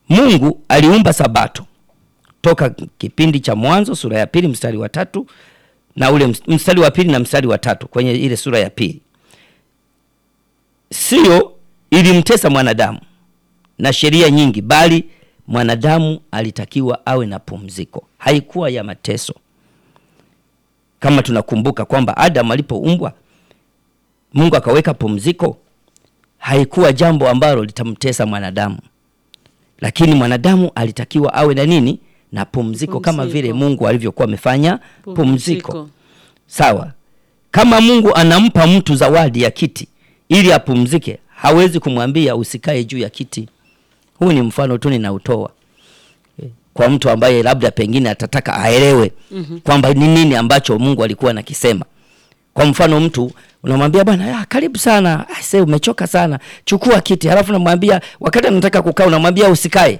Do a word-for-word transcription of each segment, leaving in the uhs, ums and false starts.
Mungu aliumba sabato toka kipindi cha Mwanzo sura ya pili mstari wa tatu na ule mstari wa pili na mstari wa tatu kwenye ile sura ya pili. Sio ilimtesa mwanadamu na sheria nyingi, bali mwanadamu alitakiwa awe na pumziko. Haikuwa ya mateso. Kama tunakumbuka kwamba Adam alipoumbwa Mungu akaweka pumziko, haikuwa jambo ambalo litamtesa mwanadamu. Lakini mwanadamu alitakiwa awe na nini? Na pumziko, pumziko. Kama vile Mungu alivyokuwa amefanya pumziko. Pumziko. Sawa. Kama Mungu anampa mtu zawadi ya kiti ili apumzike, hawezi kumwambia usikae juu ya kiti. Huu ni mfano tu ninautoa kwa mtu ambaye labda pengine atataka aelewe mm-hmm. kwamba ni nini ambacho Mungu alikuwa anakisema. Kwa mfano mtu unamwambia bwana, karibu sana, sasa umechoka sana, chukua kiti. Halafu unamwambia wakati anataka kukaa unamwambia usikae.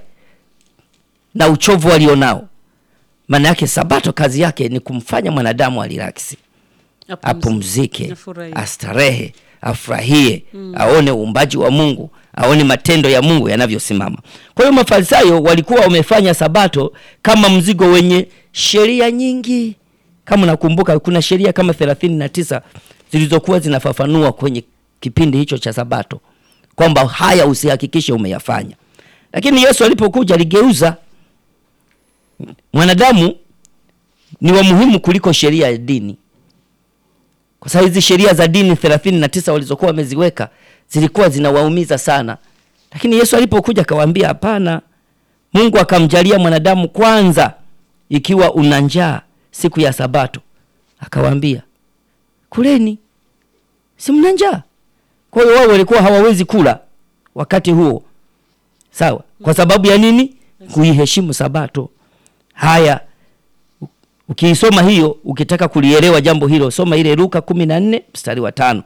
Na uchovu alionao. Maana yake sabato kazi yake ni kumfanya mwanadamu alirelax. Apumzike, astarehe, afurahie, mm. aone uumbaji wa Mungu, aone matendo ya Mungu yanavyosimama. Kwa hiyo Mafarisayo walikuwa wamefanya sabato kama mzigo wenye sheria nyingi. Kama nakumbuka kuna sheria kama thelathini na tisa zilizokuwa zinafafanua kwenye kipindi hicho cha sabato kwamba haya usihakikishe umeyafanya. Lakini Yesu alipokuja aligeuza. Mwanadamu ni wa muhimu kuliko sheria ya dini. Kwa sababu hizi sheria za dini thelathini na tisa walizokuwa wameziweka zilikuwa zinawaumiza sana. Lakini Yesu alipokuja akawaambia hapana. Mungu akamjalia mwanadamu kwanza ikiwa una njaa siku ya sabato. Akawaambia kuleni. Si mna njaa? Kwa hiyo wao walikuwa hawawezi kula wakati huo. Sawa? Kwa sababu ya nini? Kuiheshimu sabato. Haya, ukiisoma hiyo, ukitaka kulielewa jambo hilo, soma ile Luka kumi na nne mstari wa tano.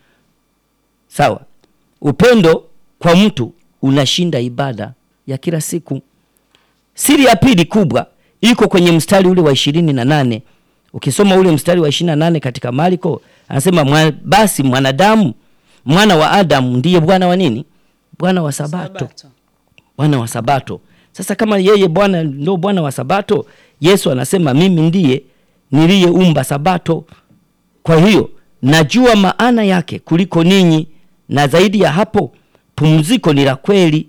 Sawa? Upendo kwa mtu unashinda ibada ya kila siku. Siri ya pili kubwa iko kwenye mstari ule wa ishirini na nane. Ukisoma ule mstari wa ishirini na nane katika Marko, anasema mwa, basi mwanadamu, mwana wa Adamu ndiye bwana wa nini? Bwana wa sabato. Sabato. Bwana wa sabato. Sasa kama yeye Bwana ndio Bwana wa sabato, Yesu anasema mimi ndiye niliyeumba sabato. Kwa hiyo najua maana yake kuliko ninyi, na zaidi ya hapo pumziko ni la kweli,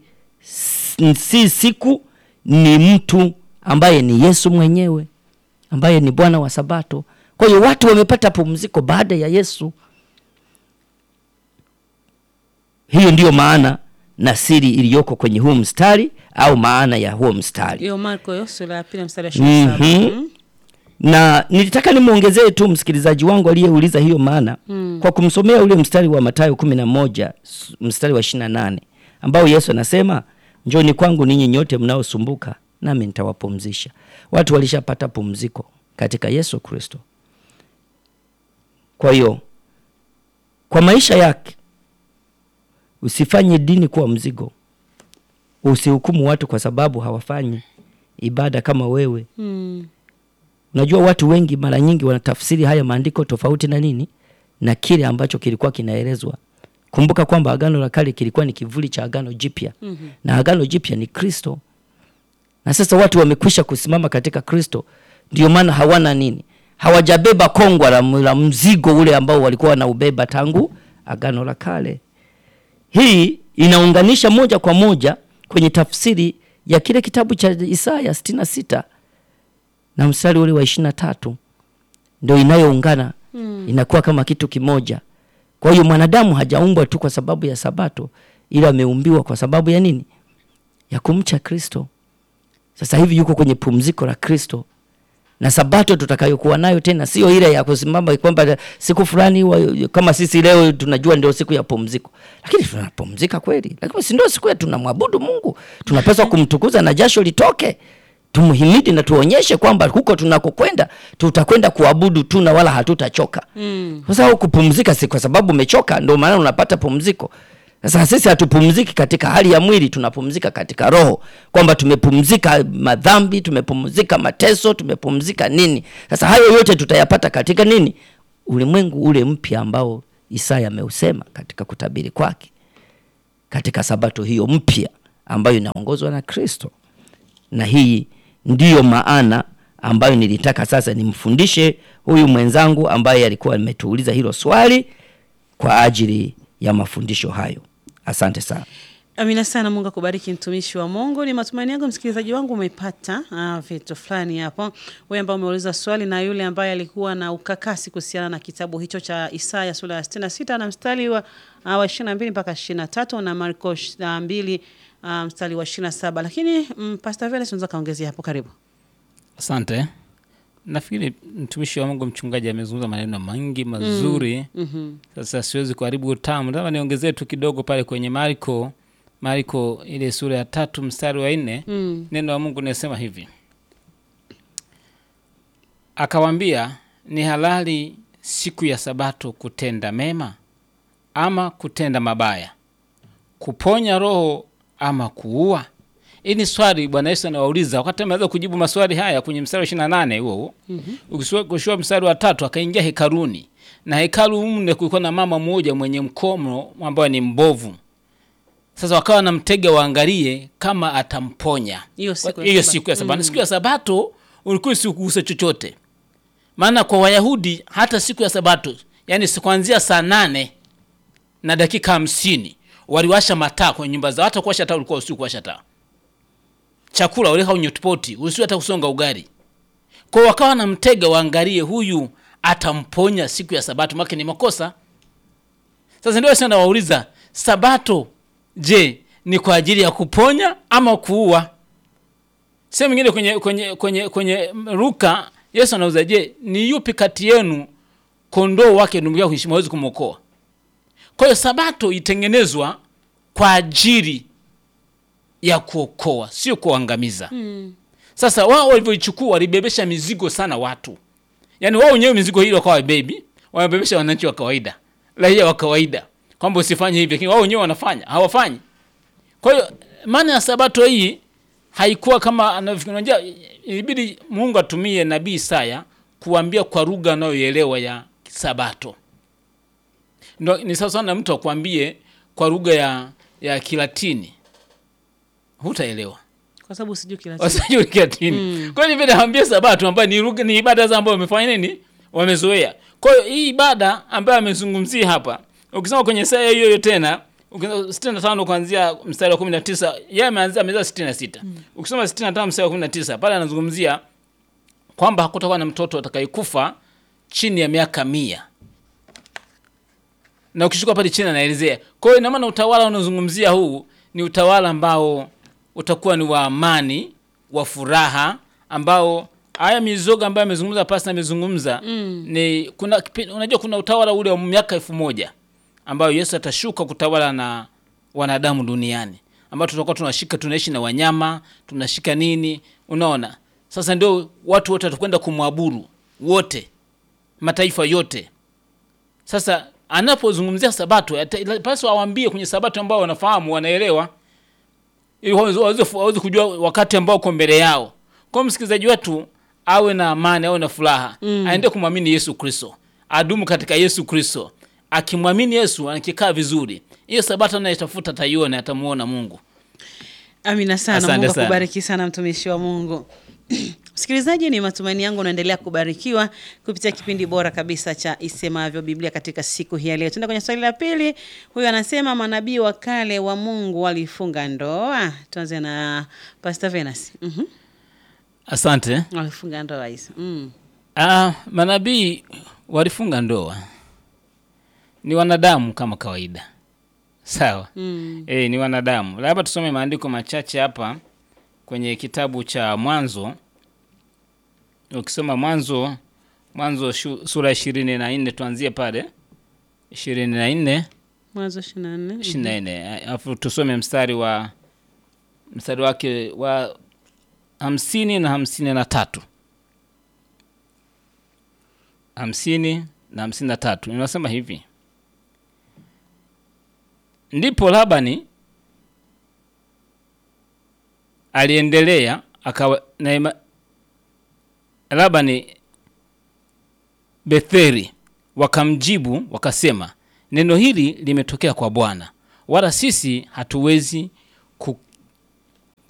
si siku, ni mtu ambaye ni Yesu mwenyewe, ambaye ni Bwana wa sabato. Kwa hiyo watu wamepata pumziko baada ya Yesu. Hiyo ndiyo maana na siri iliyoko kwenye huo mstari, au maana ya huo mstari. Hiyo Marko sura ya pili mstari wa ishirini na saba. Mm-hmm. Na nilitaka nimuongezee tu msikilizaji wangu aliyeuliza hiyo maana mm. kwa kumsomea ule mstari wa Mathayo kumi na moja mstari wa ishirini na nane ambao Yesu anasema, njoni kwangu ninyi nyote mnaosumbuka nami nitawapumzisha. Watu walishapata pumziko katika Yesu Kristo. Kwa hiyo kwa maisha yake usifanye dini kuwa mzigo. Usihukumu watu kwa sababu hawafanyi ibada kama wewe. Mm. Unajua watu wengi mara nyingi wanatafsiri haya maandiko tofauti na nini? Na kile ambacho kilikuwa kinaelezwa. Kumbuka kwamba Agano la Kale kilikuwa ni kivuli cha Agano Jipya. Mm-hmm. Na Agano Jipya ni Kristo. Na sasa watu wamekwisha kusimama katika Kristo. Ndio maana hawana nini? Hawajabeba kongwa la, la mzigo ule ambao walikuwa wanaubeba tangu Agano la Kale. Hii inaunganisha moja kwa moja kwenye tafsiri ya kile kitabu cha Isaya sitini na sita na mstari ule wa ishirini na tatu. Ndio inayoungana, hmm. inakuwa kama kitu kimoja. Kwa hiyo mwanadamu hajaumbwa tu kwa sababu ya sabato, ila ameumbiwa kwa sababu ya nini? Ya kumcha Kristo. Sasa hivi yuko kwenye pumziko la Kristo. Na sabato tutakayokuwa nayo tena sio ile ya kusimama kwamba siku fulani kama sisi leo tunajua ndio siku ya pumziko. Lakini tunapumzika kweli? Lakini si ndio siku ya tunamwabudu Mungu. Tunapaswa kumtukuza na jasho litoke. Tumuhimidi na tuonyeshe kwamba huko tunakokwenda tutakwenda kuabudu tu na wala hatutachoka. Mm. Sasa kupumzika si kwa sababu umechoka ndio maana unapata pumziko. Sasa sisi hatupumziki katika hali ya mwili, tunapumzika katika roho. Kwamba tumepumzika madhambi, tumepumzika mateso, tumepumzika nini. Sasa hayo yote tutayapata katika nini? Ulimwengu ule mpya ambao Isaya ameusema katika kutabiri kwake. Katika sabato hiyo mpya ambayo inaongozwa na Kristo. Na hii ndiyo maana ambayo nilitaka sasa nimfundishe huyu mwenzangu ambaye alikuwa ametuuliza hilo swali kwa ajili ya mafundisho hayo. Asante sana. Amina sana, Mungu akubariki mtumishi wa Mungu. Ni matumaini yangu msikilizaji wangu umepata uh, vitu fulani hapo. Wewe ambaye umeuliza swali na yule ambaye alikuwa na ukakasi kuhusiana na kitabu hicho cha Isaya sura ya sitini na sita na mstari wa uh, wa ishirini na mbili mpaka ishirini na tatu na Marko mbili uh, mstari wa ishirini na saba. Lakini um, Pastor Veles unaweza kaongezea hapo, karibu. Asante. Nafikiri mtumishi wa Mungu mchungaji amezungumza maneno mengi mazuri. Mm. Mm-hmm. Sasa siwezi kuharibu utamu. Nataka niongezee tu kidogo pale kwenye Marko Marko ile sura ya tatu mstari wa nne. Mm. Neno la Mungu linasema hivi. Akawaambia, ni halali siku ya Sabato kutenda mema ama kutenda mabaya, kuponya roho ama kuua? Hii ni swali Bwana Yesu anawauliza. Wakati ameanza kujibu maswali haya kwenye mstari wa ishirini na nane huo. Mm-hmm. Ukisoma mstari wa tatu, akaingia hekaluni. Na hekalu mne kulikuwa na mama mmoja mwenye mkono ambaye ni mbovu. Sasa wakawa na mtega waangalie kama atamponya. Hiyo siku ya siku ya Sabato. Mm. Siku ya Sabato ulikuwa usikugusa chochote. Maana kwa Wayahudi hata siku ya Sabato, yani kuanzia saa nane na dakika hamsini waliwasha mataa kwenye nyumba zao. Hata kuwasha taa ulikuwa usiku kuwasha taa. Chakula uleka kwenye tupoti, usiwe hata kusonga ugali. Kwa wakawa na mtega waangalie huyu atamponya siku ya Sabato, maana ni makosa. Sasa ndio sana wauliza, Sabato je, ni kwa ajili ya kuponya ama kuua? Sema nyingine kwenye kwenye kwenye kwenye Luka Yesu anauza, je, ni yupi kati yenu kondoo wake ndugu yake heshima hawezi kumokoa? Kwa hiyo Sabato itengenezwa kwa ajili ya kuokoa, sio kuangamiza. Mm. Sasa wao walivyoichukua walibebesha mizigo sana watu. Yaani wao wenyewe mizigo hiyo kwa baby, wanabebesha wananchi wa kawaida, raia wa kawaida. Kwamba usifanye hivi, lakini wao wenyewe wanafanya, hawafanyi. Kwa hiyo maana ya Sabato hii haikuwa kama anavyofikiria. Ilibidi Mungu atumie nabii Isaya kuambia kwa lugha anayoelewa ya Sabato. Ndio ni sawa sana mtu akwambie kwa lugha ya ya Kilatini. Hutaelewa. Kwa sababu usijui Kilatini. Usijui Kilatini. Mm. Kwa hiyo ndio naambia Sabato ambayo ni lugha, ni ibada za ambazo wamefanya nini? Wamezoea. Kwa hiyo hii ibada ambayo amezungumzia hapa, ukisoma kwenye Isaya hiyo hiyo tena, sitini na tano kuanzia mstari wa kumi na tisa, yeye ameanza ameanza sitini na sita. Mm. Ukisoma sitini na tano mstari wa kumi na tisa, pale anazungumzia kwamba hakutakuwa na mtoto atakayekufa chini ya miaka mia. Na ukishuka pale chini anaelezea. Kwa hiyo ina maana utawala unaozungumzia huu ni utawala ambao utakuwa ni wa amani, wa furaha, ambao haya mizoga ambayo amezungumza pasta amezungumza. Mm. Ni kuna unajua kuna utawala ule wa miaka elfu moja ambao Yesu atashuka kutawala na wanadamu duniani, ambao tutakuwa tunashika tunaishi na wanyama, tunashika nini, unaona? Sasa ndio watu wote watakwenda kumwabudu, wote, mataifa yote. Sasa anapozungumzia Sabato, paswa awaambie kwenye Sabato ambao wanafahamu, wanaelewa, ili waweze kujua wakati ambao uko mbele yao. Kwa msikilizaji wetu awe na amani, awe na furaha. Mm. Aende kumwamini Yesu Kristo, adumu katika Yesu Kristo. Akimwamini Yesu anakikaa vizuri, hiyo Sabato anayotafuta ataiona, atamuona Mungu. Amina sana. Asante. Mungu akubariki sana mtumishi wa Mungu. Msikilizaji, ni matumaini yangu unaendelea kubarikiwa kupitia kipindi bora kabisa cha Isemavyo Biblia katika siku hii ya leo. Tunaenda kwenye swali la pili. Huyu anasema manabii wa kale wa Mungu walifunga ndoa. Tuanze na Pastor Venus. Mhm. Mm. Asante. Walifunga ndoa hizo. Mm. Ah, manabii walifunga ndoa. Ni wanadamu kama kawaida. Sawa. Mm. Eh, ni wanadamu. Labda tusome maandiko machache hapa kwenye kitabu cha Mwanzo. Ukisoma Mwanzo, Mwanzo sura ishirini na nne, tuanzie pale ishirini na nne. Mwanzo ishirini na nne. ishirini na nne. Alafu tusome mstari wa mstari wake wa hamsini na hamsini na tatu. Hamsini na hamsini na tatu. Inasema hivi. Ndipo Labani aliendelea akawa na Labani Betheri wakamjibu wakasema, neno hili limetokea kwa Bwana, wala sisi hatuwezi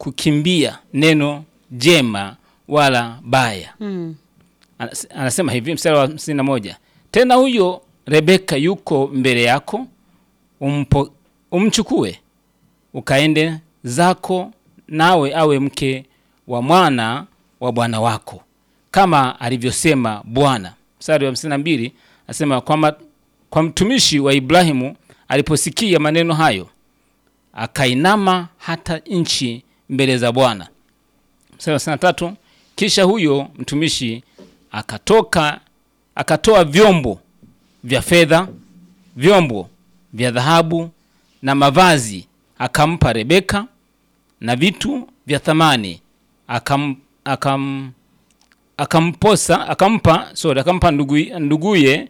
kukimbia neno jema wala baya. Mm. Anas- Anasema hivi mstari wa hamsini na moja. Tena huyo Rebeka yuko mbele yako, umpo, umchukue ukaende zako, nawe awe mke wa mwana wa bwana wako, kama alivyosema Bwana. Mstari wa hamsini na mbili anasema kwa, ma, kwa mtumishi wa Ibrahimu aliposikia maneno hayo, akainama hata nchi mbele za Bwana. Mstari wa hamsini na tatu, kisha huyo mtumishi akatoka akatoa vyombo vya fedha, vyombo vya dhahabu na mavazi, akampa Rebeka, na vitu vya thamani akam, akam, akamposa akampa sorry akampa ndugu, nduguye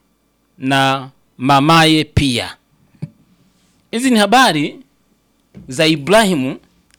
na mamaye pia. Hizi ni habari za Ibrahimu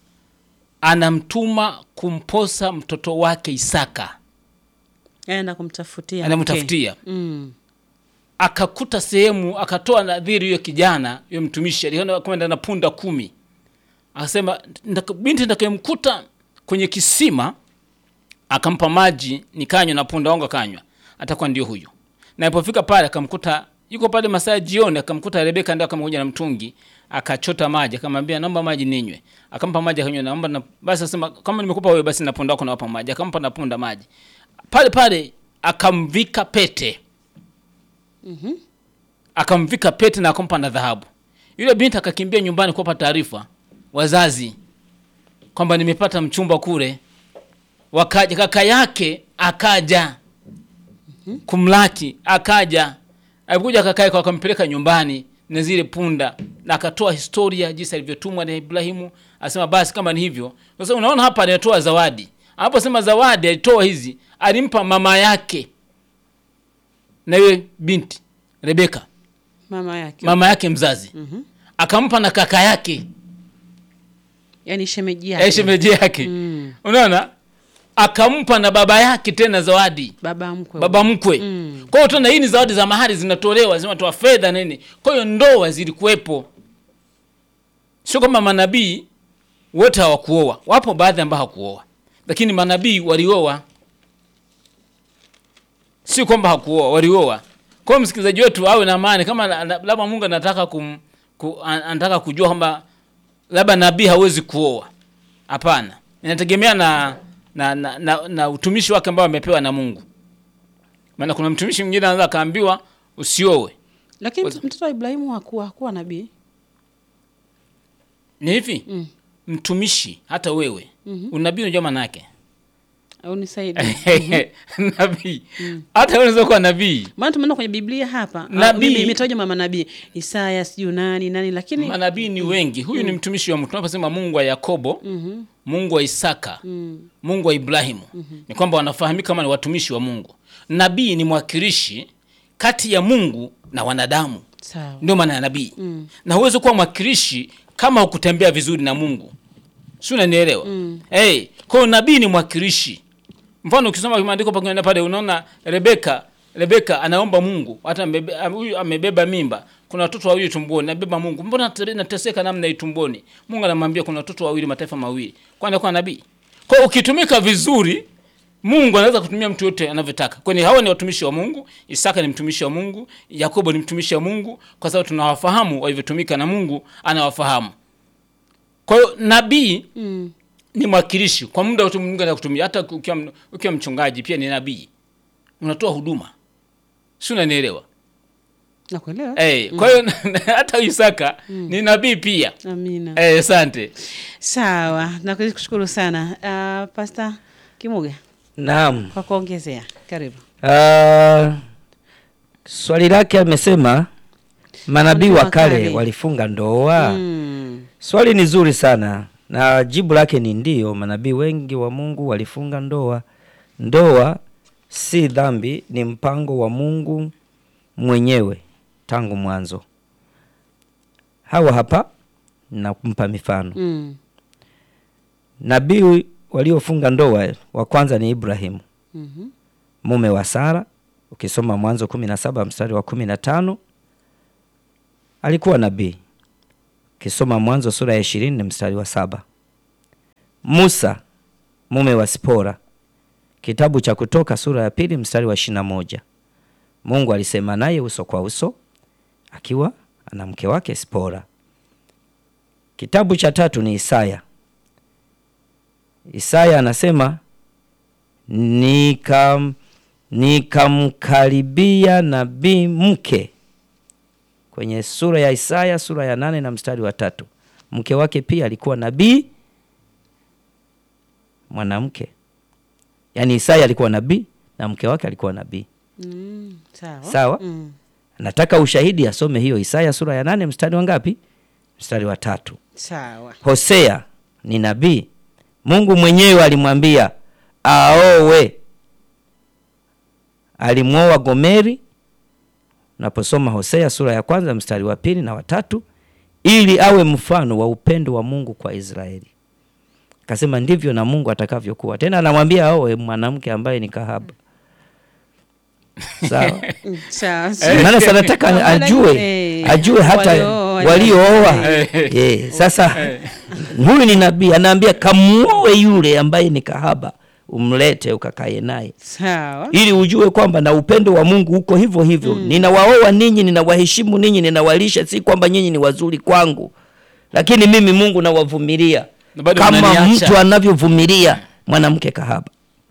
anamtuma kumposa mtoto wake Isaka. Aenda kumtafutia. Anamtafutia. Okay. Mm. Akakuta sehemu, akatoa nadhiri hiyo kijana, hiyo mtumishi aliona kwenda na punda kumi. Akasema ndaka, binti nitakayemkuta kwenye kisima akampa maji nikanywa na punda wangu akanywa, atakuwa ndio huyo. Na alipofika pale akamkuta yuko pale masaa jioni, akamkuta Rebeka ndio akamkuja na mtungi, akachota maji, akamwambia naomba maji ninywe. Akampa maji akanywa, naomba na basi asema kama nimekupa wewe basi na punda wako nawapa maji. Akampa na punda maji. Pale pale akamvika pete. Mhm. Mm, Akamvika pete na akampa na dhahabu. Yule binti akakimbia nyumbani kuwapa taarifa wazazi kwamba nimepata mchumba kule. Wakaja, kaka yake akaja kumlaki, akaja. Alikuja kaka yake akampeleka nyumbani na zile punda, na akatoa historia jinsi alivyotumwa na Ibrahimu. Asema basi kama ni hivyo. Sasa unaona hapa anatoa zawadi. Hapo sema zawadi alitoa hizi, alimpa mama yake na yule binti Rebeka, mama yake. mama yake mzazi. Mhm. Akampa na kaka yake, Yaani shemeji yake. eh, shemeji yake. Mm. Unaona? Akampa na baba yake tena zawadi. Baba mkwe. Baba mkwe. Mm. Kwa hiyo tuna hii ni zawadi za mahari zinatolewa, zinatoa fedha nini. Kwa hiyo ndoa zilikuwepo. Sio kama manabii wote hawakuoa. Wapo baadhi ambao hawakuoa. Lakini manabii walioa. Sio kwamba hakuoa, walioa. Kwa hiyo msikilizaji wetu awe na amani, kama labda Mungu anataka kum, ku, anataka kujua kwamba labda nabii hawezi kuoa. Hapana. Inategemea na na, na, na na utumishi wake ambao amepewa na Mungu. Maana kuna mtumishi mwingine anaweza kaambiwa usioe. Lakini mtoto wa Ibrahimu hakuwa hakuwa nabii. Ni hivi? Mm. Mtumishi hata wewe. Mhm. Unabii unajua maana yake? Au nisaidie. Nabii. Hata wewe unaweza kuwa nabii. Maana tumeona kwenye Biblia hapa. Nabii. Mimi imetaja mama nabii Isaya, sijui nani nani, lakini Manabii ni wengi. Huyu ni mtumishi wa Mungu. Tunaposema Mungu wa Yakobo, Mhm. Mungu wa Isaka, Mm. Mungu wa Ibrahimu, ni kwamba wanafahamika kama ni watumishi wa Mungu. Nabii ni mwakilishi kati ya Mungu na wanadamu. Sawa. Ndio maana ya nabii. Mm. Na huwezi kuwa mwakilishi kama hukutembea vizuri na Mungu. Si unanielewa? Mm. Hey, kwa hiyo nabii ni mwakilishi. Mfano ukisoma maandiko pale pale unaona Rebeka, Rebeka anaomba Mungu, hata huyu amebeba mimba. Kuna watoto wawili tumboni, nabeba Mungu. Mbona nateseka namna hii tumboni? Mungu anamwambia kuna watoto wawili mataifa mawili. Kwani kwa nabii? Kwa hiyo ukitumika vizuri, Mungu anaweza kutumia mtu yote anavyotaka. Kwani hawa ni watumishi wa Mungu, Isaka ni mtumishi wa Mungu, Yakobo ni mtumishi wa Mungu, kwa sababu tunawafahamu walivyotumika na Mungu anawafahamu. Kwa hiyo nabii Mm. ni mwakilishi kwa muda wote Mungu anakutumia. Hata ukiwa ukiwa mchungaji pia ni nabii. Unatoa huduma. Si unanielewa? Nakuelewa. Eh, kwa hiyo hata Isaka ni nabii pia. Amina. Eh, asante. Sawa. Nakushukuru sana. Uh, Pastor Kimuga, Naam. kwa kuongezea. Karibu. Uh, swali lake amesema manabii wa kale kale walifunga ndoa. Mm. Swali ni zuri sana na jibu lake ni ndio. Manabii wengi wa Mungu walifunga ndoa. Ndoa si dhambi, ni mpango wa Mungu mwenyewe tangu mwanzo. Hawa hapa na kumpa mifano. Mm. Nabii waliofunga ndoa wa kwanza ni Ibrahimu, Mhm. mume wa Sara. Ukisoma Mwanzo kumi na saba mstari wa kumi na tano alikuwa nabii. Ukisoma Mwanzo sura ya ishirini mstari wa saba. Musa mume wa Sipora. Kitabu cha Kutoka sura ya pili mstari wa ishirini na moja. Mungu alisema naye uso kwa uso akiwa ana mke wake Sipora. Kitabu cha tatu ni Isaya. Isaya anasema nikam nikamkaribia nabii mke, kwenye sura ya Isaya sura ya nane na mstari wa tatu. Mke wake pia alikuwa nabii mwanamke, yaani Isaya alikuwa nabii na mke wake alikuwa nabii. Mm, sawa. Sawa? Mm. Nataka ushahidi, asome hiyo Isaya sura ya nane mstari wa ngapi? Mstari wa tatu. Sawa. Hosea ni nabii. Mungu mwenyewe alimwambia aowe. Alimwoa Gomeri. Unaposoma Hosea sura ya kwanza mstari wa pili na watatu, ili awe mfano wa upendo wa Mungu kwa Israeli. Akasema ndivyo na Mungu atakavyokuwa. Tena anamwambia aowe mwanamke ambaye ni kahaba. Sawa? Sawa. Maana sana nataka ajue, ajue hata waliooa. Eh, sasa huyu ni nabii anaambia kamuoe yule ambaye ni kahaba, umlete ukakae naye. Sawa. Ili ujue kwamba na upendo wa Mungu uko hivyo hivyo. Mm. Ninawaoa ninyi, ninawaheshimu ninyi, ninawalisha, si kwamba nyinyi ni wazuri kwangu. Lakini mimi Mungu nawavumilia kama mtu anavyovumilia mwanamke kahaba.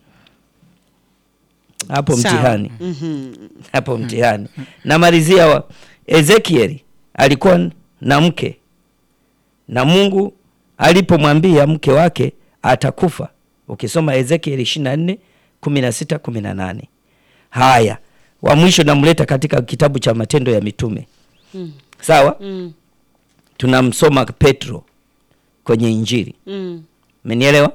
Hapo mtihani. Mm-hmm. Hapo mtihani. Namalizia wa Ezekieli alikuwa na mke, na Mungu alipomwambia mke wake atakufa, ukisoma Ezekieli ishirini na nne kumi na sita kumi na nane. Haya, wa mwisho namleta katika kitabu cha Matendo ya Mitume. Mm. Sawa? Mm. Tunamsoma Petro kwenye Injili. Mm. Umenielewa?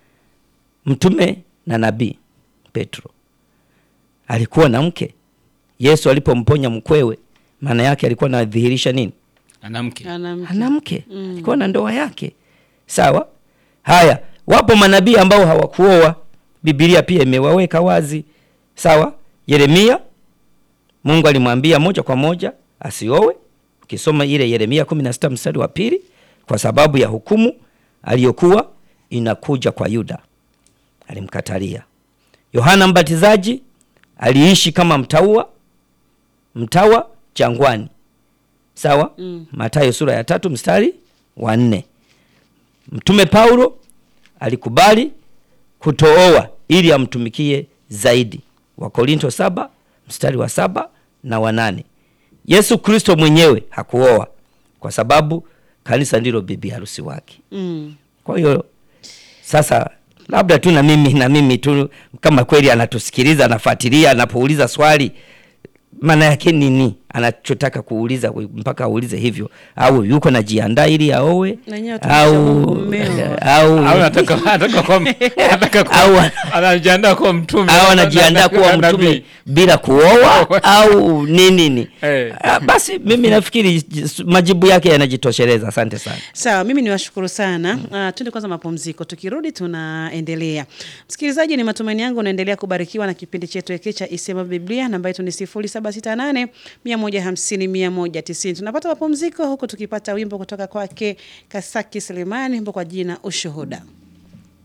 Mtume na nabii Petro alikuwa na mke. Yesu alipomponya mkwewe, maana yake alikuwa anadhihirisha nini? Ana mke. Ana mke. Mm. Alikuwa na ndoa yake. Sawa? Haya, wapo manabii ambao hawakuoa. Biblia pia imewaweka wazi. Sawa? Yeremia, Mungu alimwambia moja kwa moja asiowe. Ukisoma ile Yeremia kumi na sita mstari wa pili, kwa sababu ya hukumu aliyokuwa inakuja kwa Yuda, alimkatalia. Yohana Mbatizaji aliishi kama mtawa, mtawa jangwani. Sawa? Mm. Mathayo sura ya tatu mstari wa nne. Mtume Paulo alikubali kutooa ili amtumikie zaidi. Wakorinto saba mstari wa saba na wa nane. Yesu Kristo mwenyewe hakuoa kwa sababu kanisa ndilo bibi harusi wake. Mm. Kwa hiyo sasa labda tu na mimi na mimi tu kama kweli anatusikiliza, anafuatilia, anapouliza swali, maana yake nini anachotaka kuuliza mpaka aulize hivyo? Au yuko najiandaa ili aowe, au au anataka anataka kwa anataka au anajiandaa kwa mtume, au anajiandaa kuwa mtume bila kuoa au nini nini? Hey. Basi mimi nafikiri majibu yake yanajitosheleza. Asante sana. Sawa, mimi niwashukuru sana. Mm. Uh, twende kwanza mapumziko, tukirudi tunaendelea. Msikilizaji, ni matumaini yangu unaendelea kubarikiwa na kipindi chetu hiki cha Isema Biblia. Namba yetu ni sifuri saba sita nane mia moja hamsini mia moja tisini. Tunapata mapumziko huko tukipata wimbo kutoka kwake Kasaki Selemani, wimbo kwa jina Ushuhuda.